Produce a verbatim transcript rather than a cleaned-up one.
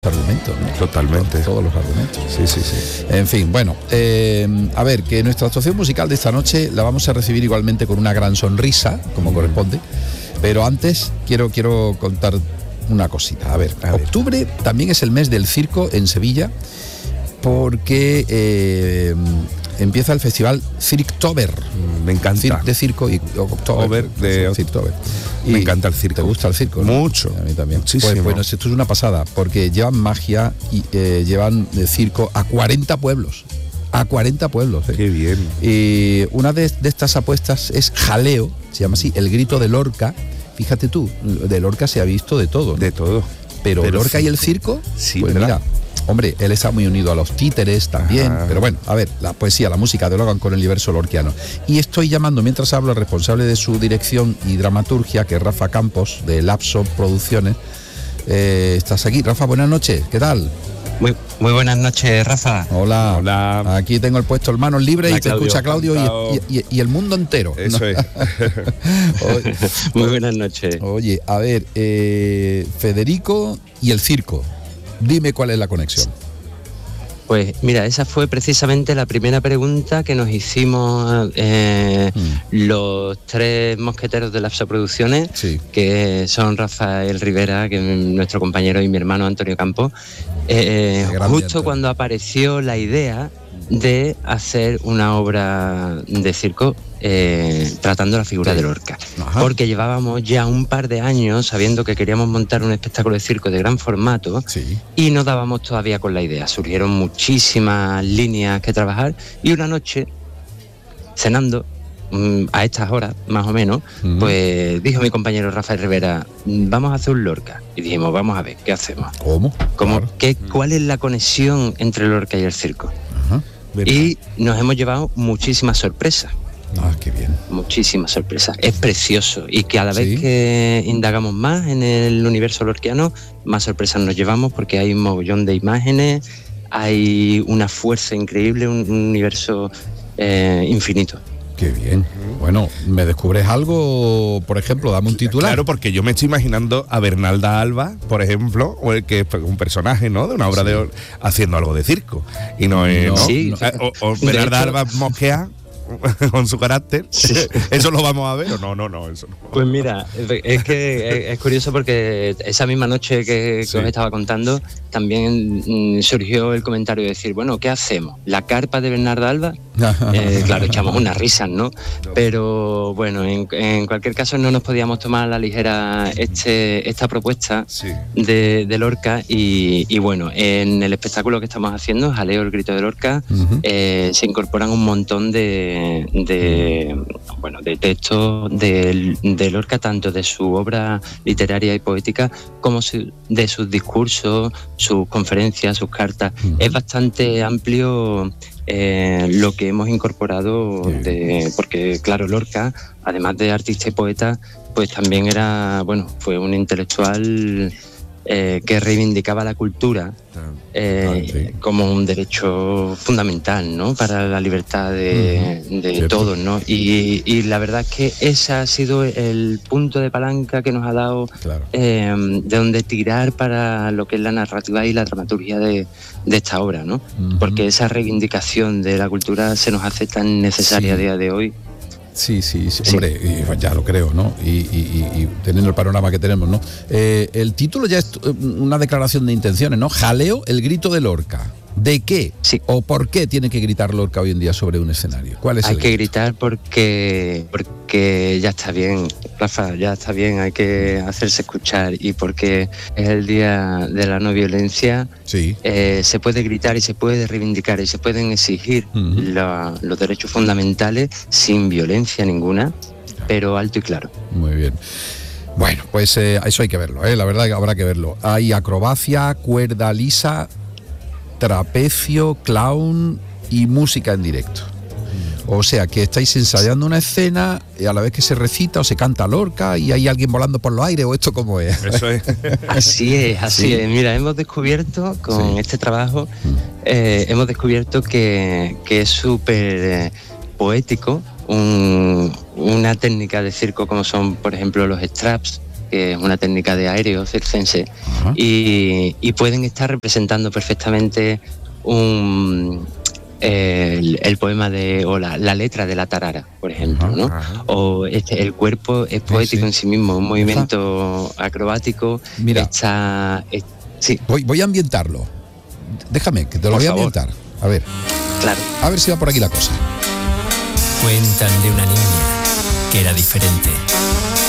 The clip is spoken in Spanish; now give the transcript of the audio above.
argumentos, ¿no? Totalmente. Todos, todos los argumentos. Sí, sí, sí. En fin, bueno, eh, a ver, que nuestra actuación musical de esta noche la vamos a recibir igualmente con una gran sonrisa, como mm. corresponde, pero antes quiero, quiero contar una cosita. A ver, a octubre ver. también es el mes del circo en Sevilla, porque eh, empieza el festival Cirktober. Me encanta. Cir- de circo y October, de Cirktober. Me encanta el circo. ¿Te gusta el circo? ¿No? Mucho. A mí también. Muchísimo. Pues bueno, esto es una pasada, porque llevan magia y eh, llevan de circo a cuarenta pueblos. A cuarenta pueblos. ¿eh? Qué bien. Y una de, de estas apuestas es Jaleo, se llama así, el grito de Lorca. Fíjate tú, de Lorca se ha visto de todo, ¿no? De todo. Pero, Pero Lorca circo. y el circo, sí, pues ¿verdad? Mira, hombre, él está muy unido a los títeres también. Ajá. Pero bueno, a ver, la poesía, la música dialogan con el universo lorquiano. Y estoy llamando, mientras hablo, al responsable de su dirección y dramaturgia, que es Rafa Campos, de Lapso Producciones. Eh, ¿Estás aquí? Rafa, buenas noches, ¿qué tal? Muy, muy buenas noches, Rafa. Hola. Hola. Aquí tengo el puesto en manos libres y te Claudio, escucha Claudio y, y, y el mundo entero. Eso ¿no? es. Oye, muy buenas noches. Oye, a ver, eh, Federico y el circo. Dime cuál es la conexión. Pues mira, esa fue precisamente la primera pregunta que nos hicimos eh, mm. los tres mosqueteros de Lapso Producciones, sí. que son Rafael Rivera, que es nuestro compañero, y mi hermano Antonio Campos, eh, justo Antonio. Cuando apareció la idea de hacer una obra de circo eh, tratando la figura sí. de Lorca. Ajá. Porque llevábamos ya un par de años sabiendo que queríamos montar un espectáculo de circo de gran formato sí. y no dábamos todavía con la idea. Surgieron muchísimas líneas que trabajar y una noche, cenando, a estas horas, más o menos, uh-huh. pues dijo mi compañero Rafael Rivera, vamos a hacer un Lorca. Y dijimos, vamos a ver, ¿qué hacemos? ¿Cómo? ¿Cómo claro. ¿qué, ¿Cuál es la conexión entre Lorca y el circo? Uh-huh. Y nos hemos llevado muchísimas sorpresas. Ah, qué bien. Muchísimas sorpresas. Es precioso. Y cada vez ¿Sí? que indagamos más en el universo lorquiano, más sorpresas nos llevamos porque hay un mogollón de imágenes, hay una fuerza increíble, un, un universo eh, infinito. Qué bien. Bueno, ¿me descubres algo? Por ejemplo, dame un titular. Claro, porque yo me estoy imaginando a Bernalda Alba, por ejemplo, que es un personaje, ¿no? De una obra sí. de haciendo algo de circo. Y no es. No, ¿no? sí. O, o Bernalda hecho, Alba mosquea con su carácter. Sí. ¿Eso lo vamos a ver o no? No, no, eso no. Pues mira, es que es curioso porque esa misma noche que, sí. que os estaba contando, también mm, surgió el comentario de decir, bueno, ¿qué hacemos? ¿La carpa de Bernarda Alba? eh, claro, echamos unas risas, ¿no? Pero bueno, en, en cualquier caso no nos podíamos tomar a la ligera este, esta propuesta sí. de, de Lorca y, y bueno, en el espectáculo que estamos haciendo, Jaleo, el grito de Lorca, uh-huh. eh, se incorporan un montón de de bueno de textos de, de Lorca, tanto de su obra literaria y poética como su, de sus discursos, sus conferencias, sus cartas. Uh-huh. Es bastante amplio eh, lo que hemos incorporado de, porque claro, Lorca, además de artista y poeta, pues también era, bueno, fue un intelectual Eh, que reivindicaba la cultura eh, ah, sí. como un derecho fundamental, ¿no? Para la libertad de, uh-huh. de todos, ¿no? Y, y la verdad es que ese ha sido el punto de palanca que nos ha dado claro. eh, de donde tirar para lo que es la narrativa y la dramaturgia de, de esta obra, ¿no? Uh-huh. Porque esa reivindicación de la cultura se nos hace tan necesaria sí. a día de hoy. Sí, sí, sí, hombre, sí. Y ya lo creo, ¿no? Y, y, y teniendo el panorama que tenemos, ¿no? Eh, el título ya es una declaración de intenciones, ¿no? Jaleo, el grito de Lorca. ¿De qué? Sí. ¿O por qué tiene que gritar Lorca hoy en día sobre un escenario? ¿Cuál es Hay el que grito? gritar porque, porque ya está bien, Rafa, ya está bien, hay que hacerse escuchar y porque es el día de la no violencia, sí. eh, se puede gritar y se puede reivindicar y se pueden exigir uh-huh. la, los derechos fundamentales sin violencia ninguna, pero alto y claro. Muy bien. Bueno, pues eh, eso hay que verlo, ¿eh? La verdad que habrá que verlo. Hay acrobacia, cuerda lisa, trapecio, clown y música en directo. O sea, que estáis ensayando una escena y a la vez que se recita o se canta Lorca y hay alguien volando por los aires, ¿o esto cómo es? Eso es. Así es, así sí. es. Mira, hemos descubierto con sí. este trabajo, eh, hemos descubierto que, que es súper eh, poético un, una técnica de circo como son, por ejemplo, los straps, que es una técnica de aéreo circense, y, y pueden estar representando perfectamente un, el, el poema de, o la, la letra de la tarara, por ejemplo, ¿no? Ajá. O este, el cuerpo es poético, sí, sí, en sí mismo, un movimiento Ajá. acrobático. Mira, está, es, sí. voy, voy a ambientarlo. Déjame, que te lo por voy favor. a ambientar. A ver. Claro. A ver si va por aquí la cosa. Cuentan de una niña que era diferente.